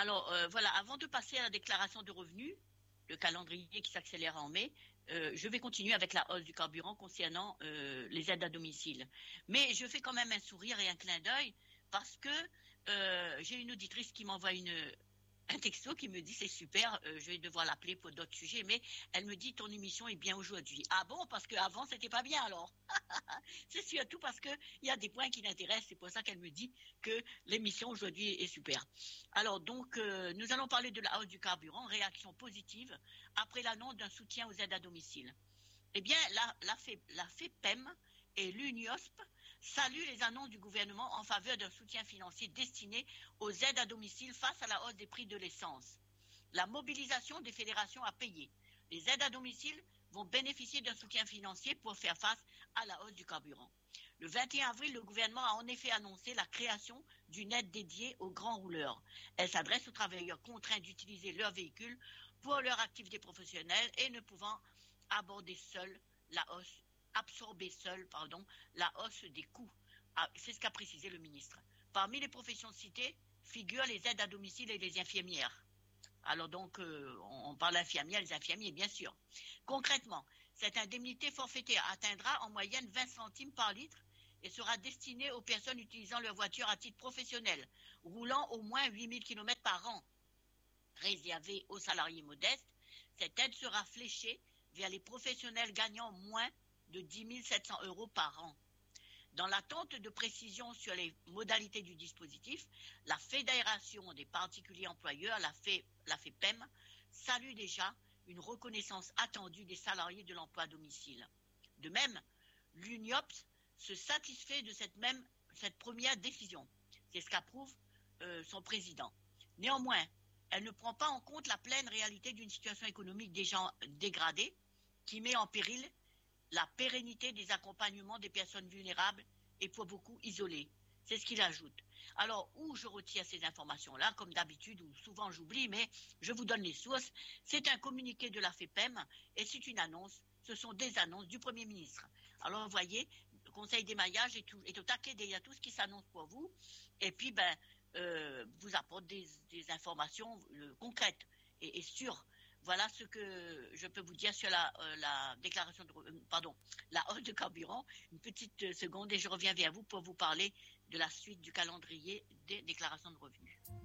Alors, voilà, avant de passer à la déclaration de revenus, le calendrier qui s'accélère en mai, je vais continuer avec la hausse du carburant concernant les aides à domicile. Mais je fais quand même un sourire et un clin d'œil parce que j'ai une auditrice qui m'envoie un texto qui me dit c'est super, je vais devoir l'appeler pour d'autres sujets, mais elle me dit ton émission est bien aujourd'hui. Ah bon, parce qu'avant c'était pas bien alors. C'est surtout parce qu'il y a des points qui l'intéressent, c'est pour ça qu'elle me dit que l'émission aujourd'hui est super. Alors donc, nous allons parler de la hausse du carburant, réaction positive après l'annonce d'un soutien aux aides à domicile. Eh bien, la FEPEM et l'UNIOSP saluent les annonces du gouvernement en faveur d'un soutien financier destiné aux aides à domicile face à la hausse des prix de l'essence. La mobilisation des fédérations a payé. Les aides à domicile vont bénéficier d'un soutien financier pour faire face à la hausse du carburant. Le 21 avril, le gouvernement a en effet annoncé la création d'une aide dédiée aux grands rouleurs. Elle s'adresse aux travailleurs contraints d'utiliser leur véhicule pour leur activité professionnelle et ne pouvant absorber seul la hausse des coûts. C'est ce qu'a précisé le ministre. Parmi les professions citées figurent les aides à domicile et les infirmières. Alors donc, on parle d'infirmières, les infirmiers, bien sûr. Concrètement, cette indemnité forfaitaire atteindra en moyenne 20 centimes par litre et sera destinée aux personnes utilisant leur voiture à titre professionnel, roulant au moins 8000 km par an. Réservée aux salariés modestes, cette aide sera fléchée vers les professionnels gagnant moins de 10 700 € par an. Dans l'attente de précisions sur les modalités du dispositif, la Fédération des particuliers employeurs, la FEPEM, salue déjà une reconnaissance attendue des salariés de l'emploi à domicile. De même, l'UNIOPS se satisfait de cette première décision. C'est ce qu'approuve son président. Néanmoins, elle ne prend pas en compte la pleine réalité d'une situation économique déjà dégradée qui met en péril la pérennité des accompagnements des personnes vulnérables et pour beaucoup isolées. C'est ce qu'il ajoute. Alors, où je retire ces informations-là, comme d'habitude, ou souvent j'oublie, mais je vous donne les sources. C'est un communiqué de la FEPEM et c'est une annonce. Ce sont des annonces du Premier ministre. Alors, vous voyez, le Conseil des mariages est au taquet derrière tout ce qui s'annonce pour vous. Et puis, vous apporte des informations concrètes et sûres. Voilà ce que je peux vous dire sur la déclaration la hausse de carburant. Une petite seconde et je reviens vers vous pour vous parler de la suite du calendrier des déclarations de revenus.